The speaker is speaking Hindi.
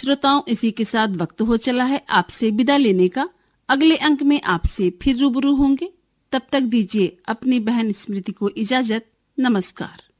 श्रोताओं, इसी के साथ वक्त हो चला है आपसे विदा लेने का। अगले अंक में आपसे फिर रूबरू होंगे। तब तक दीजिए अपनी बहन स्मृति को इजाजत। नमस्कार।